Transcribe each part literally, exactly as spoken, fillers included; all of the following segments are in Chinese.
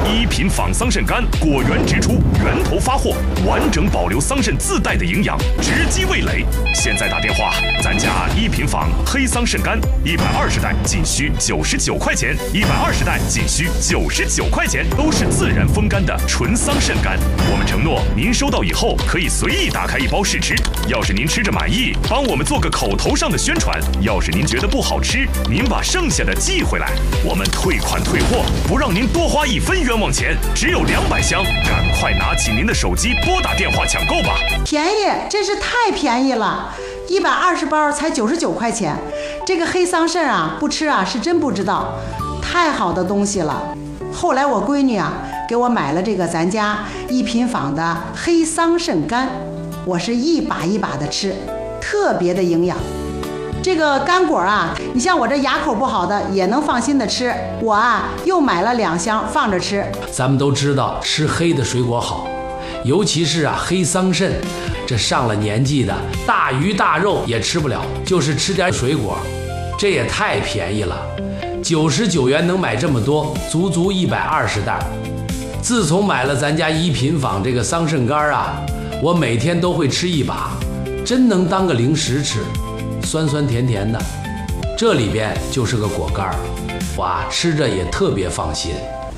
一品仿桑葚干果园直出，源头发货，完整保留桑葚自带的营养，直击味蕾。现在打电话，咱家一品仿黑桑葚干一百二十袋仅需九十九块钱，一百二十袋仅需九十九块钱，都是自然风干的纯桑葚干。我们承诺，您收到以后可以随意打开一包试吃。要是您吃着满意，帮我们做个口头上的宣传；要是您觉得不好吃，您把剩下的寄回来，我们退款退货，不让您多花一分冤枉钱。只有两百箱，赶快拿起您的手机拨打电话抢购吧！ 便宜，真是太便宜了，一百二十包才九十九块钱。这个黑桑葚啊，不吃啊是真不知道，太好的东西了。后来我闺女啊给我买了这个咱家一品坊的黑桑葚干，我是一把一把的吃，特别的营养。这个干果啊，你像我这牙口不好的也能放心的吃，我啊又买了两箱放着吃。 咱们都知道吃黑的水果好，尤其是啊黑桑葚，这上了年纪的大鱼大肉也吃不了，就是吃点水果，这也太便宜了，九十九元能买这么多，足足一百二十袋。自从买了咱家一品坊这个桑葚干啊，我每天都会吃一把，真能当个零食吃，酸酸甜甜的，这里边就是个果干，我啊吃着也特别放心。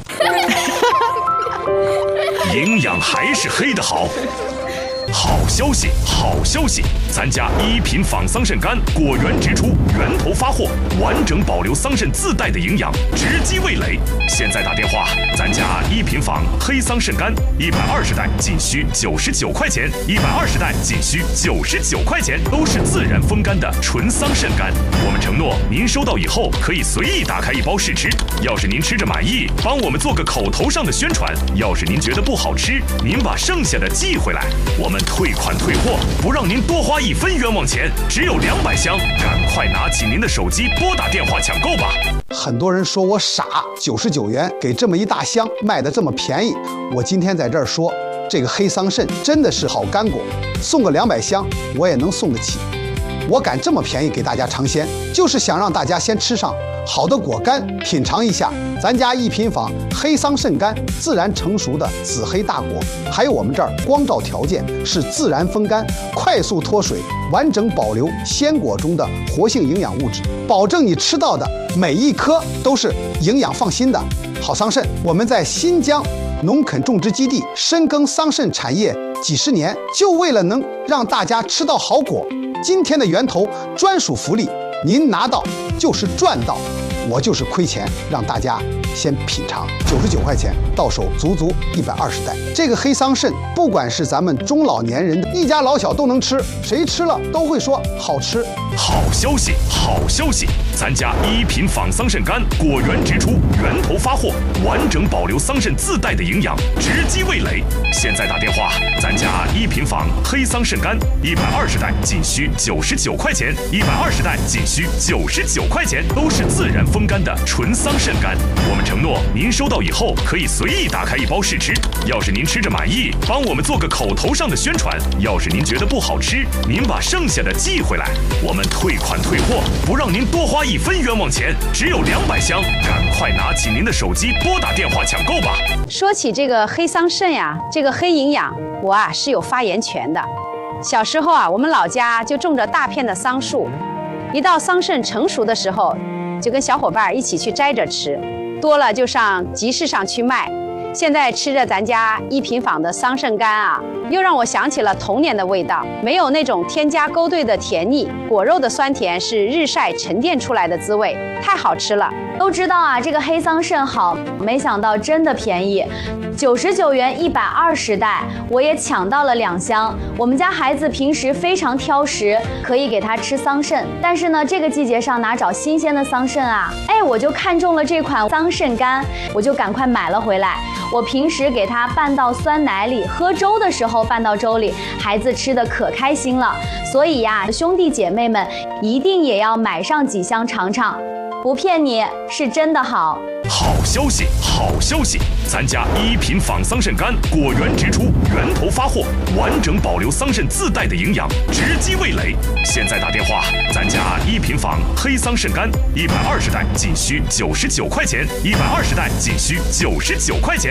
营养还是黑的好。好消息，好消息！咱家一品仿桑葚干果园直出，源头发货，完整保留桑葚自带的营养，直击味蕾。现在打电话，咱家一品仿黑桑葚干一百二十袋仅需九十九块钱，一百二十袋仅需九十九块钱，都是自然风干的纯桑葚干。我们承诺，您收到以后可以随意打开一包试吃。要是您吃着满意，帮我们做个口头上的宣传；要是您觉得不好吃，您把剩下的寄回来，我们退款退货，不让您多花一分冤枉钱。只有两百箱，赶快拿起您的手机拨打电话抢购吧！ 很多人说我傻，九十九元给这么一大箱卖得这么便宜。我今天在这儿说，这个黑桑葚真的是好干果，送个两百箱我也能送得起。我敢这么便宜给大家尝鲜，就是想让大家先吃上好的果干，品尝一下咱家一品坊黑桑葚干自然成熟的紫黑大果，还有我们这儿光照条件是自然风干，快速脱水，完整保留鲜果中的活性营养物质，保证你吃到的每一颗都是营养放心的好桑葚。我们在新疆农垦种植基地深耕桑葚产业几十年，就为了能让大家吃到好果。今天的源头专属福利，您拿到就是赚到，我就是亏钱让大家先品尝。九十九块钱到手足足一百二十袋。这个黑桑葚，不管是咱们中老年人，一家老小都能吃，谁吃了都会说好吃。 好消息，好消息！咱家一品仿桑葚干果园直出，源头发货，完整保留桑葚自带的营养，直击味蕾。现在打电话，咱家一品仿黑桑葚干一百二十袋仅需九十九块钱，一百二十袋仅需九十九块钱，都是自然风干的纯桑葚干。我们承诺，您收到以后可以随意打开一包试吃。要是您吃着满意，帮我们做个口头上的宣传；要是您觉得不好吃，您把剩下的寄回来，我们退款退货，不让您多花一分冤枉钱。只有两百箱，赶快拿起您的手机拨打电话抢购吧！ 说起这个黑桑葚呀，这个黑营养，我啊是有发言权的。小时候啊，我们老家就种着大片的桑树，一到桑葚成熟的时候，就跟小伙伴一起去摘着吃，多了就上集市上去卖。现在吃着咱家一品坊的桑葚干啊，又让我想起了童年的味道，没有那种添加勾兑的甜腻，果肉的酸甜是日晒沉淀出来的滋味，太好吃了。 都知道啊，这个黑桑葚好，没想到真的便宜，九十九元一百二十袋，我也抢到了两箱。我们家孩子平时非常挑食，可以给他吃桑葚，但是呢，这个季节上哪找新鲜的桑葚啊？哎，我就看中了这款桑葚干，我就赶快买了回来。我平时给它拌到酸奶里，喝粥的时候拌到粥里，孩子吃的可开心了。所以呀，兄弟姐妹们一定也要买上几箱尝尝，不骗你，是真的好。 好消息，好消息！咱家一品仿桑葚干果园直出，源头发货，完整保留桑葚自带的营养，直击味蕾。现在打电话，咱家一品仿黑桑葚干一百二十袋仅需九十九块钱，一百二十袋仅需九十九块钱。